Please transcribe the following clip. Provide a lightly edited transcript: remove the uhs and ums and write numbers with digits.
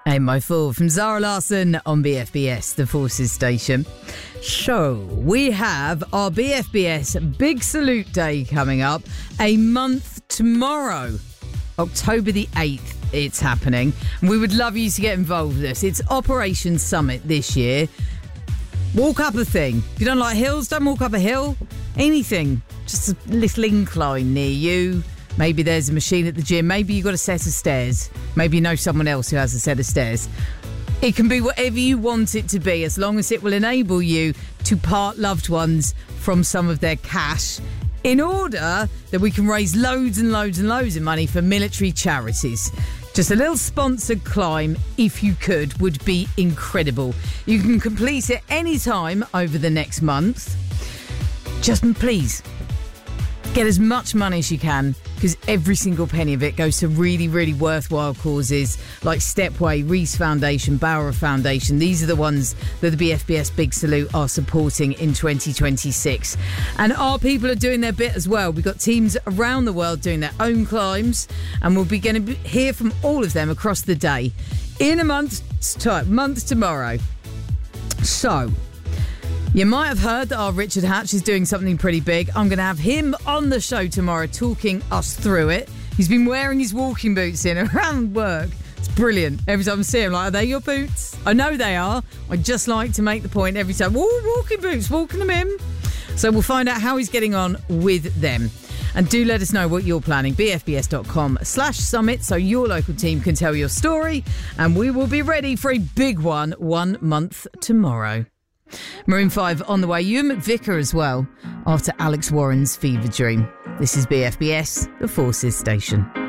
Ain't My Fool from Zara Larsson on BFBS, the Forces station. So, we have our BFBS Big Salute Day coming up a month tomorrow, October the 8th. It's happening. And we would love you to get involved with this. It's Operation Summit this year. Walk up a thing. If you don't like hills, don't walk up a hill. Anything. Just a little incline near you. Maybe there's a machine at the gym. Maybe you've got a set of stairs. Maybe you know someone else who has a set of stairs. It can be whatever you want it to be, as long as it will enable you to part loved ones from some of their cash in order that we can raise loads and loads and loads of money for military charities. Just a little sponsored climb, if you could, would be incredible. You can complete it any time over the next month. Just please, get as much money as you can, because every single penny of it goes to really, really worthwhile causes like Stepway, Reese Foundation, Bauer Foundation. These are the ones that the BFBS Big Salute are supporting in 2026. And our people are doing their bit as well. We've got teams around the world doing their own climbs, and we'll be going to hear from all of them across the day in a month's time, month tomorrow. So, you might have heard that our Richard Hatch is doing something pretty big. I'm going to have him on the show tomorrow talking us through it. He's been wearing his walking boots in around work. It's brilliant. Every time I see him, like, are they your boots? I know they are. I just like to make the point every time. Oh, walking boots, walking them in. So we'll find out how he's getting on with them. And do let us know what you're planning. bfbs.com/summit so your local team can tell your story. And we will be ready for a big one month tomorrow. Maroon 5 on the way. Ewan McVicker as well after Alex Warren's Fever Dream. This is BFBS, the Forces station.